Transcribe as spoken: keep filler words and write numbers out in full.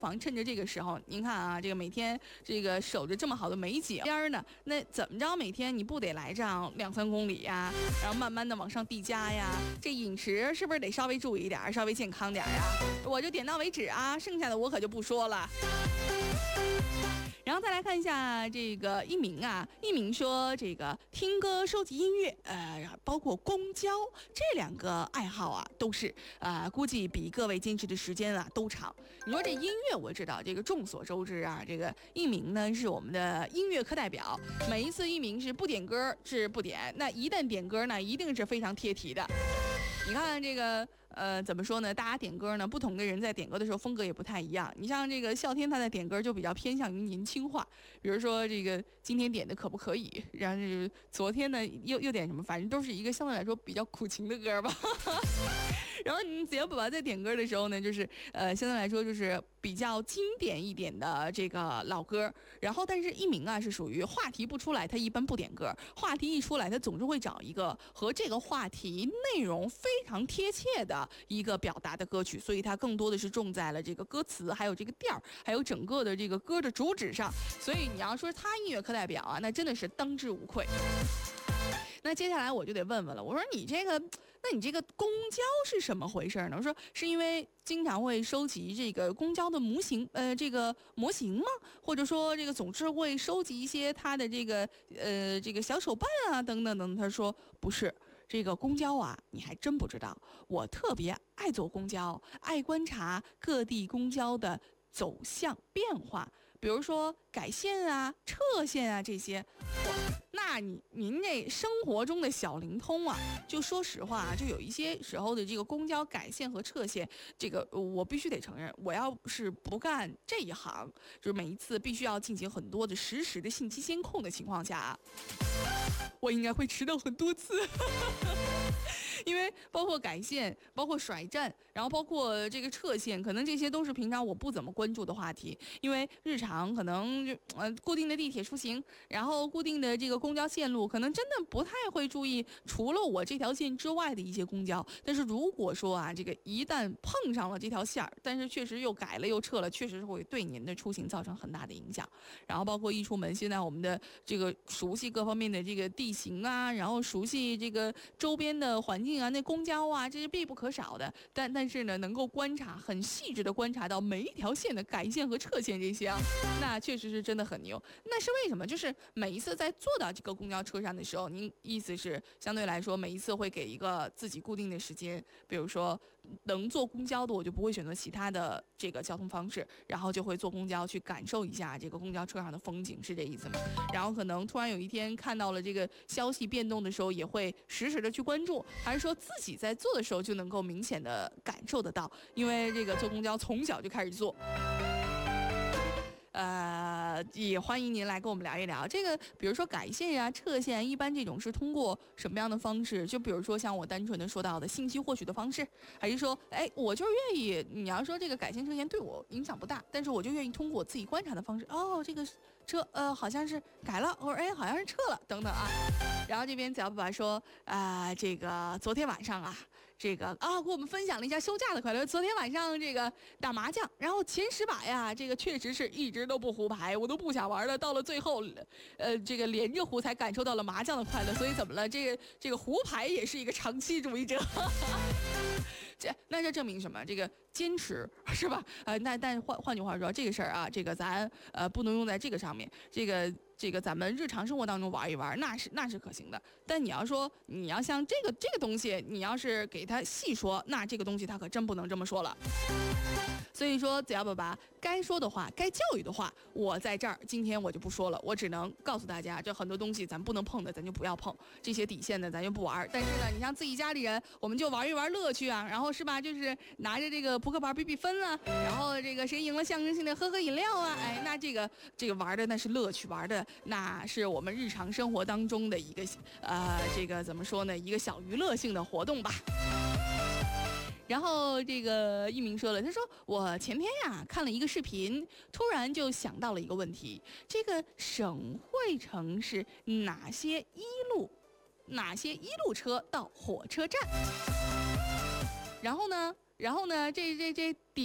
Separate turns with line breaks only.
妨趁着这个时候，您看啊，这个每天这个守着这么好的美景边儿呢，那怎么着每天你不得来上两三公里呀，然后慢慢的往上递加呀，这饮食是不是得稍微注意一点，稍微健康点呀？我就点到为止啊，剩下的我可就不说了。然后再来看一下这个一鸣啊，一鸣说这个听歌、收集音乐，呃，包括公交这两个爱好啊，都是啊、呃，估计比各位坚持的时间啊都长。你说这音乐，我知道这个众所周知啊，这个一鸣呢是我们的音乐课代表，每一次一鸣是不点歌是不点，那一旦点歌呢，一定是非常贴题的。你看这个呃怎么说呢？大家点歌呢，不同的人在点歌的时候风格也不太一样。你像这个笑天他在点歌就比较偏向于年轻化，比如说这个今天点的可不可以，然后这个昨天呢又又点什么，反正都是一个相对来说比较苦情的歌吧。然后你子瑶爸爸在点歌的时候呢，就是呃相对来说就是比较经典一点的这个老歌。然后但是一鸣啊是属于话题不出来他一般不点歌，话题一出来他总是会找一个和这个话题内容非常贴切的一个表达的歌曲，所以他更多的是重在了这个歌词还有这个调还有整个的这个歌的主旨上。所以你要说他音乐课代表啊，那真的是当之无愧。那接下来我就得问问了，我说你这个，那你这个公交是什么回事呢？我说是因为经常会收集这个公交的模型，呃，这个模型吗？或者说这个总是会收集一些它的这个呃这个小手办啊等等等。他说不是，这个公交啊，你还真不知道，我特别爱坐公交，爱观察各地公交的走向变化，比如说改线啊、撤线啊这些。那你您这生活中的小灵通啊，就说实话啊，就有一些时候的这个公交改线和撤线，这个我必须得承认，我要是不干这一行，就是每一次必须要进行很多的实时的信息监控的情况下啊，我应该会迟到很多次。因为包括改线，包括甩站，然后包括这个撤线，可能这些都是平常我不怎么关注的话题。因为日常可能就呃固定的地铁出行，然后固定的这个公交线路，可能真的不太会注意除了我这条线之外的一些公交。但是如果说啊，这个一旦碰上了这条线儿，但是确实又改了又撤了，确实是会对您的出行造成很大的影响。然后包括一出门，现在我们的这个熟悉各方面的这个地形啊，然后熟悉这个周边的环境啊，那公交啊，这是必不可少的。但但是呢，能够观察很细致的观察到每一条线的改线和撤线这些啊，那确实是真的很牛。那是为什么？就是每一次在坐到这个公交车上的时候，您意思是相对来说每一次会给一个自己固定的时间，比如说能坐公交的我就不会选择其他的这个交通方式，然后就会坐公交去感受一下这个公交车上的风景，是这意思吗？然后可能突然有一天看到了这个消息变动的时候，也会实时的去关注，还是说自己在做的时候就能够明显的感受得到？因为这个坐公交从小就开始坐。呃，也欢迎您来跟我们聊一聊这个，比如说改线呀、撤线，一般这种是通过什么样的方式？就比如说像我单纯的说到的信息获取的方式，还是说，哎，我就是愿意，你要说这个改线撤线对我影响不大，但是我就愿意通过我自己观察的方式，哦，这个车呃好像是改了，或者哎好像是撤了，等等啊。然后这边小爸爸说啊、呃，这个昨天晚上啊，这个啊给我们分享了一下休假的快乐。昨天晚上这个打麻将，然后前十把呀，这个确实是一直都不胡牌，我都不想玩了。到了最后，呃，这个连着胡才感受到了麻将的快乐。所以怎么了？这个这个胡牌也是一个长期主义者。这那这证明什么？这个坚持是吧？呃，那但换换句话说，这个事儿啊，这个咱呃不能用在这个上面。这个这个咱们日常生活当中玩一玩，那是那是可行的。但你要说你要像这个这个东西，你要是给他细说，那这个东西他可真不能这么说了。所以说，子瑶爸爸该说的话，该教育的话，我在这儿今天我就不说了，我只能告诉大家，这很多东西咱不能碰的，咱就不要碰；这些底线的，咱就不玩。但是呢，你像自己家里人，我们就玩一玩乐趣啊，然后是吧？就是拿着这个扑克牌比比分啊，然后这个谁赢了，象征性的喝喝饮料啊，哎，那这个这个玩的那是乐趣，玩的那是我们日常生活当中的一个呃，这个怎么说呢？一个小娱乐性的活动吧。然后这个一鸣说了，他说我前天呀看了一个视频，突然就想到了一个问题，这个省会城市哪些一路哪些一路车到火车站？然后呢，然后呢，这这这底。